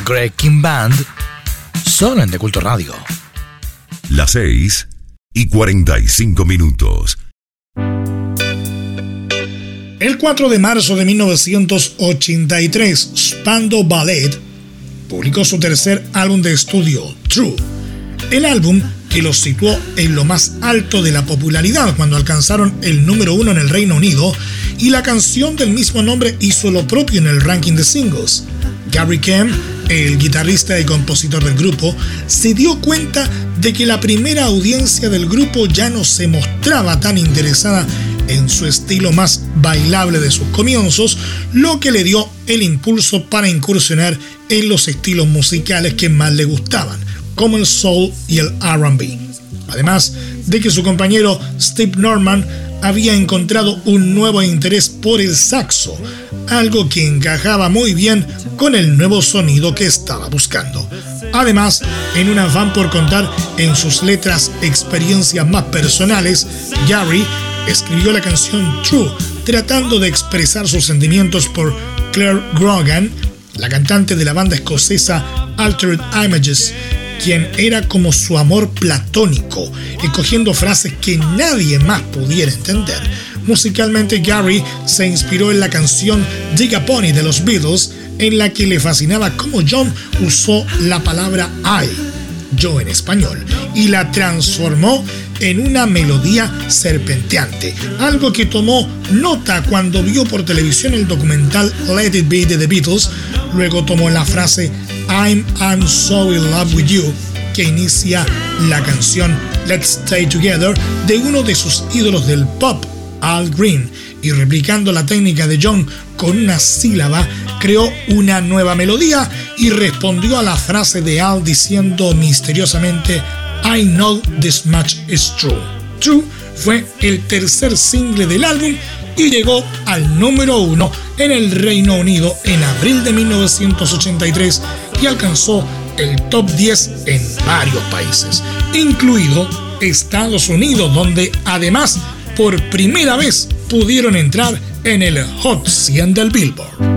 Greg King Band, solo en De Culto Radio. Las 6:45. El 4 de marzo de 1983, Spandau Ballet publicó su tercer álbum de estudio, True. El álbum que los situó en lo más alto de la popularidad cuando alcanzaron el número 1 en el Reino Unido, y la canción del mismo nombre hizo lo propio en el ranking de singles. Gary Kemp, el guitarrista y compositor del grupo, se dio cuenta de que la primera audiencia del grupo ya no se mostraba tan interesada en su estilo más bailable de sus comienzos, lo que le dio el impulso para incursionar en los estilos musicales que más le gustaban, como el soul y el R&B. Además de que su compañero Steve Norman había encontrado un nuevo interés por el saxo, algo que encajaba muy bien con el nuevo sonido que estaba buscando. Además, en un afán por contar en sus letras experiencias más personales, Gary escribió la canción True, tratando de expresar sus sentimientos por Claire Grogan, la cantante de la banda escocesa Altered Images, quien era como su amor platónico, escogiendo frases que nadie más pudiera entender. Musicalmente, Gary se inspiró en la canción Dig a Pony de los Beatles, en la que le fascinaba cómo John usó la palabra I, yo en español, y la transformó en una melodía serpenteante, algo que tomó nota cuando vio por televisión el documental Let It Be de The Beatles. Luego tomó la frase I'm so in love with you, que inicia la canción Let's Stay Together de uno de sus ídolos del pop, Al Green, y replicando la técnica de John con una sílaba, creó una nueva melodía y respondió a la frase de Al diciendo misteriosamente I know this much is true. True fue el tercer single del álbum y llegó al número 1 en el Reino Unido en abril de 1983 y alcanzó el top 10 en varios países, incluido Estados Unidos, donde además por primera vez pudieron entrar en el Hot 100 del Billboard.